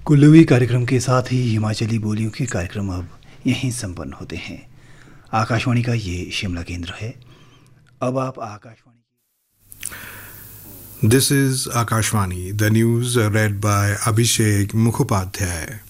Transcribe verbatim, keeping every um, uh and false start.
कुल्लवी कार्यक्रम के साथ ही हिमाचली बोलियों के कार्यक्रम अब यहीं संपन्न होते हैं। आकाशवाणी का ये शिमला केंद्र है। अब आप Akashvani This is Akashvani, the news read by Abhishek Mukhopadhyay.